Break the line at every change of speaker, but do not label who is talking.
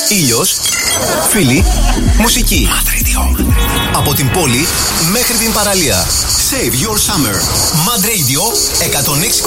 Ήλιος, φίλοι, μουσική. Mad Radio. Από την πόλη μέχρι την παραλία. Save your summer. Mad Radio 106,8.